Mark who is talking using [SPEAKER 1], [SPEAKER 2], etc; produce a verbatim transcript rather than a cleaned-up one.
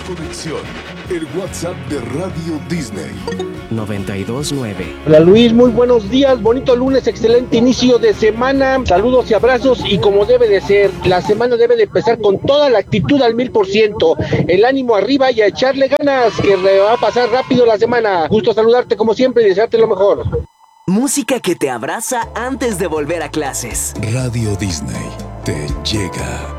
[SPEAKER 1] conexión. El WhatsApp de Radio Disney.
[SPEAKER 2] noventa y dos nueve.
[SPEAKER 3] Hola Luis, muy buenos días, bonito lunes, excelente inicio de semana, saludos y abrazos y como debe de ser, la semana debe de empezar con toda la actitud al mil por ciento, el ánimo arriba y a echarle ganas, que va a pasar rápido la semana. Gusto saludarte como siempre y desearte lo mejor.
[SPEAKER 4] Música que te abraza antes de volver a clases.
[SPEAKER 1] Radio Disney te llega.